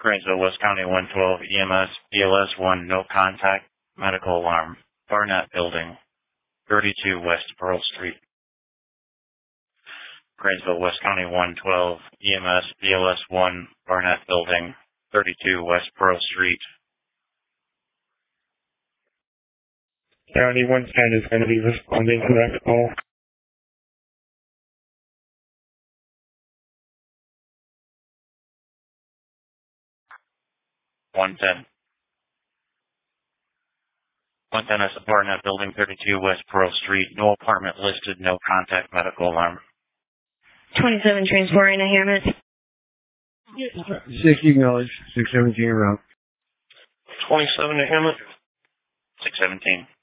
Grainsville, West County 112, EMS, BLS 1, no contact, medical alarm, Barnett Building, 32 West Pearl Street. Grainsville, West County 112, EMS, BLS 1, Barnett Building, 32 West Pearl Street. County 110 is going to be responding to that call. 110. 110 is the Barnett Building, 32 West Pearl Street. No apartment listed, no contact, medical alarm. 27 transporting a Hammett. 6 acknowledged. 617 around. 27 to Hammett. 617.